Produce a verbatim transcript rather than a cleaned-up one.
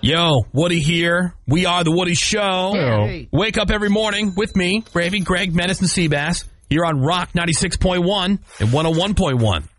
Yo, Woody here. We are the Woody Show. Hey. Wake up every morning with me, Gravy, Greg, Menace, and Seabass here on Rock ninety-six point one and one oh one point one.